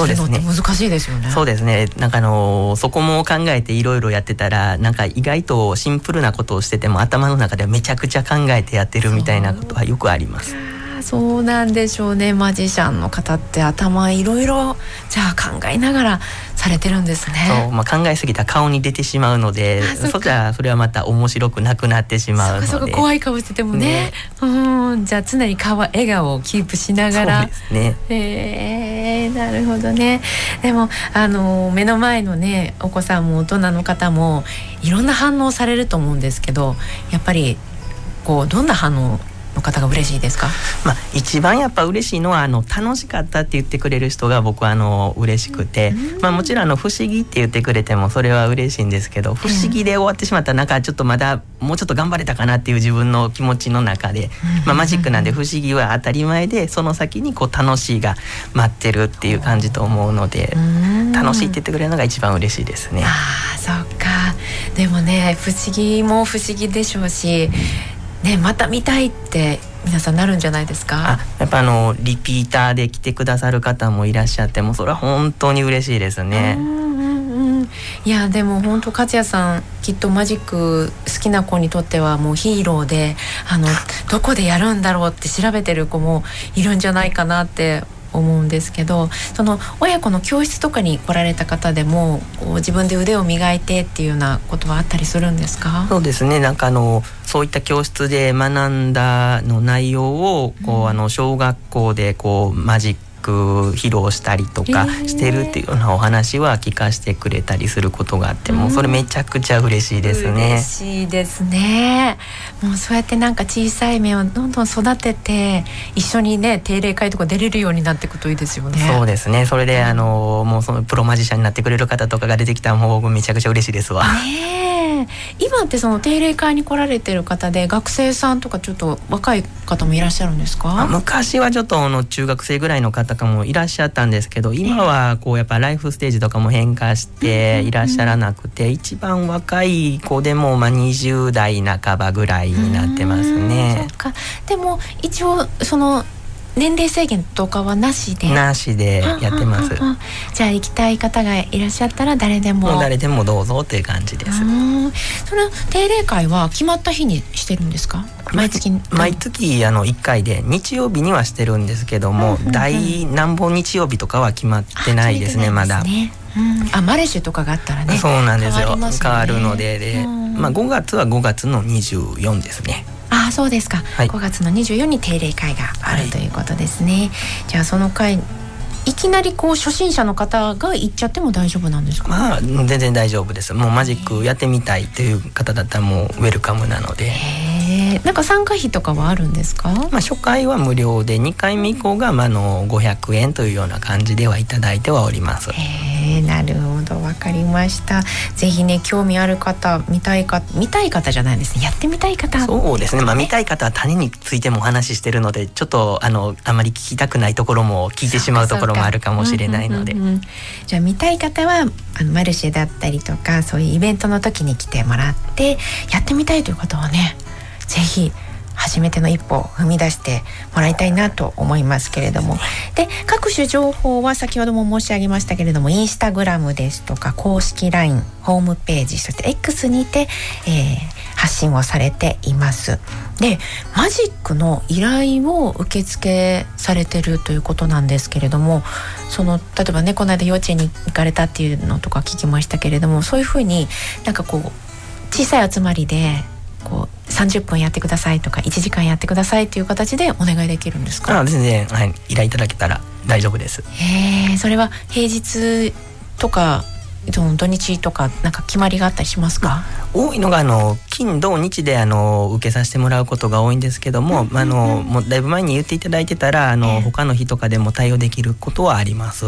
るのって難しいですよね。 そうですね。なんかそこも考えていろいろやってたら、なんか意外とシンプルなことをしてても頭の中ではめちゃくちゃ考えてやってるみたいなことはよくあります。 そうなんでしょうね。マジシャンの方って頭いろいろじゃあ考えながらされてるんですね。 そう、考えすぎたら顔に出てしまうので、それはまた面白くなくなってしまうので。 そうか怖い顔しててもね。じゃあ常に笑顔をキープしながら。 そうですね。 なるほどね。でも目の前のねお子さんも大人の方もいろんな反応されると思うんですけど、やっぱりどんな反応の方が嬉しいですか？ 一番やっぱ嬉しいのは楽しかったって言ってくれる人が僕は嬉しくて、もちろん不思議って言ってくれてもそれは嬉しいんですけど、不思議で終わってしまったらなんかちょっとまだもうちょっと頑張れたかなっていう自分の気持ちの中で、マジックなんで不思議は当たり前で、その先に楽しいが待ってるっていう感じと思うので、楽しいって言ってくれるのが一番嬉しいですね。 そっか。でもね不思議も不思議でしょうしね、また見たいって皆さんなるんじゃないですか？ やっぱリピーターで来てくださる方もいらっしゃって、もそれは本当に嬉しいですね。 いやでも本当勝也さんきっとマジック好きな子にとってはもうヒーローでどこでやるんだろうって調べてる子もいるんじゃないかなって思うんですけど、その親子の教室とかに来られた方でも自分で腕を磨いてっていうようなことはあったりするんですか？ そうですね。なんかそういった教室で学んだ内容を小学校でマジック披露したりとかしてるっていうようなお話は聞かせてくれたりすることがあって、もうそれめちゃくちゃ嬉しいですね。 嬉しいですね。もうそうやってなんか小さい芽をどんどん育てて一緒にね定例会とか出れるようになっていくといいですよね。 そうですね。それでもうそのプロマジシャンになってくれる方とかが出てきたらもうめちゃくちゃ嬉しいですわ。 今ってその定例会に来られてる方で学生さんとかちょっと若い方もいらっしゃるんですか？ 昔はちょっと中学生ぐらいの方もいらっしゃったんですけど、今はやっぱライフステージとかも変化していらっしゃらなくて、一番若い子でも20代半ばぐらいになってますね。 そうか。でも一応その年齢制限とかはなしでやってます。 じゃあ行きたい方がいらっしゃったら誰でもどうぞという感じです。 その定例会は決まった日にしてるんですか？毎月 1回で日曜日にはしてるんですけども、第何本日曜日とかは決まってないですね。まだマレッシュとかがあったらね。 そうなんですよ。変わるので、5月は5月の24ですね。 そうですか、5月の24に定例会があるということですね。じゃあその会いきなり初心者の方が行っちゃっても大丈夫なんですか？ 全然大丈夫です。もうマジックやってみたいという方だったらもうウェルカムなので。 なんか参加費とかはあるんですか？ 初回は無料で、2回目以降が500円というような感じではいただいてはおります。 なるほど、わかりました。ぜひね興味ある方、見たい方じゃないですね、やってみたい方。 そうですね。見たい方は種についてもお話ししてるので、ちょっとあまり聞きたくないところも聞いてしまうところもあるかもしれないので、 じゃあ見たい方はマルシェだったりとかそういうイベントの時に来てもらって、やってみたいという方はねぜひ初めての一歩を踏み出してもらいたいなと思いますけれども、で各種情報は先ほども申し上げましたけれども、インスタグラムですとか公式 LINE、ホームページ、そして X にて、発信をされています。でマジックの依頼を受付されてるということなんですけれども、例えばねこの間幼稚園に行かれたっていうのとか聞きましたけれども、そういうふうになんか小さい集まりで30分やってくださいとか1時間やってくださいという形でお願いできるんですか？ 全然、依頼いただけたら大丈夫です。 それは平日とか土日とかなんか決まりがあったりしますか？ 多いのが金土日で受けさせてもらうことが多いんですけども、もうだいぶ前に言っていただいてたら他の日とかでも対応できることはあります。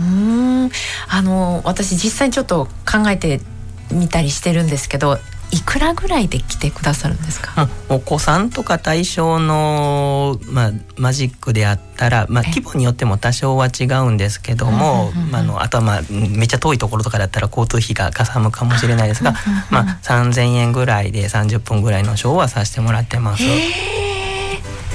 私実際にちょっと考えてみたりしてるんですけど、いくらぐらいで来てくださるんですか？ お子さんとか対象の、マジックであったら、規模によっても多少は違うんですけども、あとはめっちゃ遠いところとかだったら交通費がかさむかもしれないですが、3000円ぐらいで30分ぐらいのショーはさせてもらってます。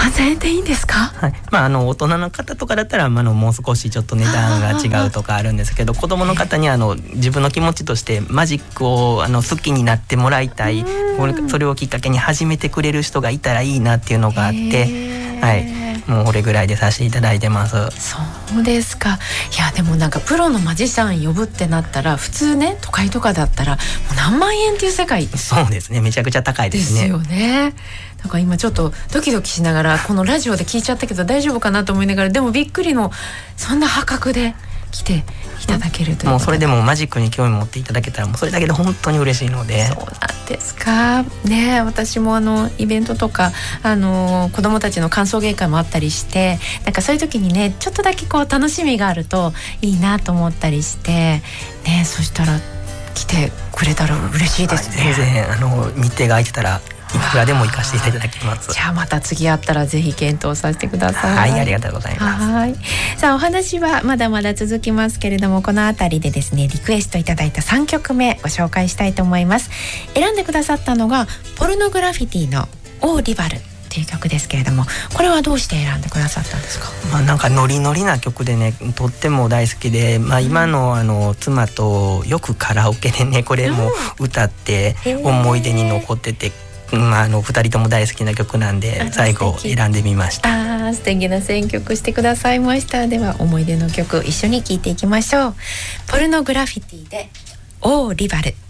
3000円でいいんですか？ はい、大人の方とかだったら、もう少しちょっと値段が違うとかあるんですけど、子供の方に自分の気持ちとしてマジックを好きになってもらいたい、それをきっかけに始めてくれる人がいたらいいなっていうのがあって、はい、もうこれぐらいでさせていただいてます。 そうですか。いやでもなんかプロのマジシャン呼ぶってなったら、普通ね都会とかだったらもう何万円っていう世界そうですね、めちゃくちゃ高いですね。 ですよね。なんか今ちょっとドキドキしながらこのラジオで聞いちゃったけど大丈夫かなと思いながら、でもびっくりのそんな破格で来ていただけるということで、 もうそれでもマジックに興味持っていただけたらもうそれだけで本当に嬉しいので。 そうなんですかね。私もイベントとか子どもたちの歓送迎会もあったりして、なんかそういう時にねちょっとだけこう楽しみがあるといいなと思ったりしてね。そしたら来てくれたら嬉しいですね。 全然日程が空いてたらいくらでも行かせていただきます。 じゃあまた次会ったらぜひ検討させてください。 はい、ありがとうございます。 はい。さあお話はまだまだ続きますけれども、このあたりでですねリクエストいただいた3曲目ご紹介したいと思います。選んでくださったのがポルノグラフィティのオーリバルっていう曲ですけれども、これはどうして選んでくださったんですか？ なんかノリノリな曲でね、とっても大好きで、今の妻とよくカラオケでねこれも歌って思い出に残ってて、2人とも大好きな曲なんで最後選んでみました。 素敵な選曲してくださいました。では思い出の曲一緒に聴いていきましょう。ポルノグラフィティでオーリバル。